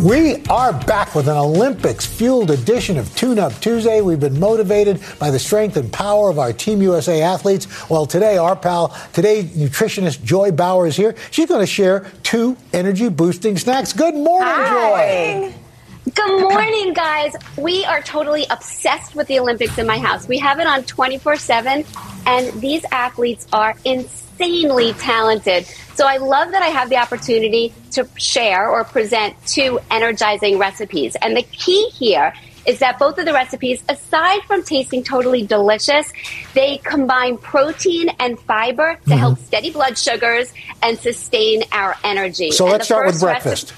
We are back with an Olympics-fueled edition of Tune-Up Tuesday. We've been motivated by the strength and power of our Team USA athletes. Well, today, nutritionist Joy Bauer is here. She's going to share 2 energy-boosting snacks. Good morning, Joy. Good morning, guys. We are totally obsessed with the Olympics in my house. We have it on 24/7, and these athletes are insanely talented. So I love that I have the opportunity to share or present 2 energizing recipes. And the key here is that both of the recipes, aside from tasting totally delicious, they combine protein and fiber to help steady blood sugars and sustain our energy. So let's start with breakfast.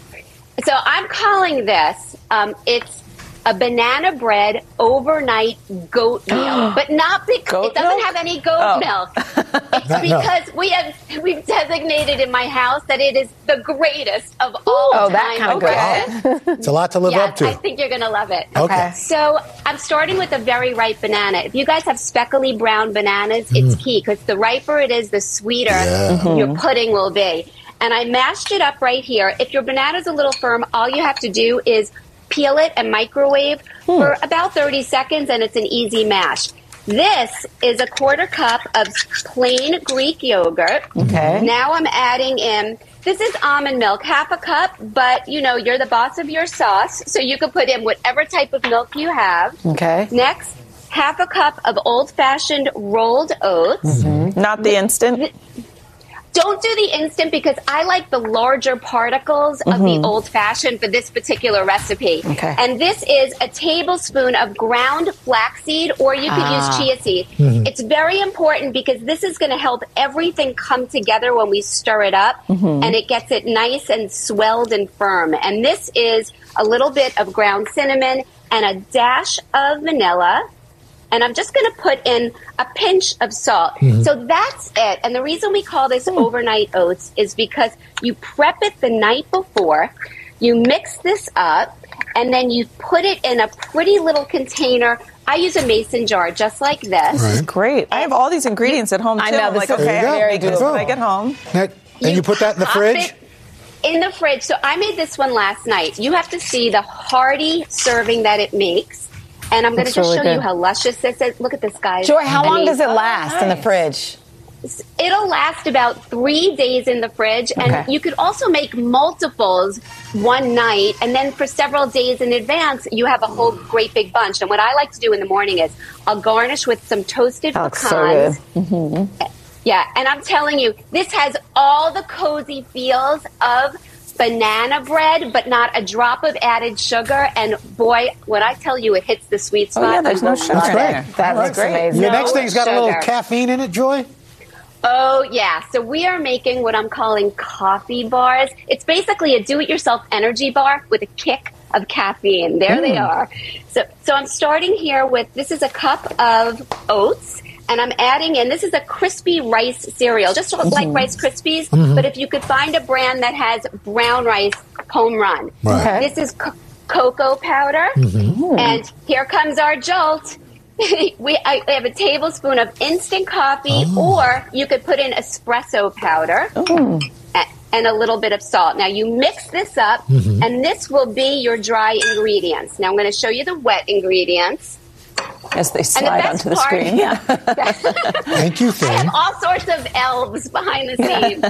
So I'm calling this, it's a banana bread overnight goat meal, but not because it doesn't have any goat milk. It's because we've designated in my house that it is the greatest of all time. That kind of good. It's a lot to live up to. I think you're going to love it. Okay. So I'm starting with a very ripe banana. If you guys have speckly brown bananas, it's key because the riper it is, the sweeter your pudding will be. And I mashed it up right here. If your banana's a little firm, all you have to do is peel it and microwave for about 30 seconds, and it's an easy mash. This is a 1/4 cup of plain Greek yogurt. Okay. Now I'm adding in, this is almond milk, 1/2 cup, but you're the boss of your sauce, so you can put in whatever type of milk you have. Okay. Next, 1/2 cup of old-fashioned rolled oats. Not the instant? Don't do the instant because I like the larger particles of the old-fashioned for this particular recipe. Okay. And this is a tablespoon of ground flaxseed, or you could use chia seed. It's very important because this is going to help everything come together when we stir it up, and it gets it nice and swelled and firm. And this is a little bit of ground cinnamon and a dash of vanilla. And I'm just going to put in a pinch of salt. So that's it. And the reason we call this overnight oats is because you prep it the night before, you mix this up, and then you put it in a pretty little container. I use a mason jar just like this. This is great. I have all these ingredients at home, too. I know, I'm like, this is okay, very I make this good. when I get home. And you put that in the pop fridge? it in the fridge. So I made this one last night. You have to see the hearty serving that it makes. And I'm going to just show you how luscious this is. Look at this, guys. Joy, how long does it last in the fridge? It'll last about 3 days in the fridge. And you could also make multiples one night. And then for several days in advance, you have a whole great big bunch. And what I like to do in the morning is I'll garnish with some toasted pecans. So Yeah, and I'm telling you, this has all the cozy feels of banana bread, but not a drop of added sugar. And boy, when I tell you it hits the sweet spot. Oh, yeah, there's no sugar That's in great. there. That looks amazing. Your next thing's got a little sugar. caffeine in it, Joy? Oh, yeah. So we are making what I'm calling coffee bars. It's basically a do-it-yourself energy bar with a kick of caffeine. There they are. So I'm starting here with, this is a cup of oats. And I'm adding in, this is a crispy rice cereal, just like Rice Krispies. But if you could find a brand that has brown rice, home run. Right. This is cocoa powder. And here comes our jolt. I have a tablespoon of instant coffee, or you could put in espresso powder and a little bit of salt. Now you mix this up, and this will be your dry ingredients. Now I'm going to show you the wet ingredients. As they slide onto the screen. Thank you, Thing. I have all sorts of elves behind the scenes.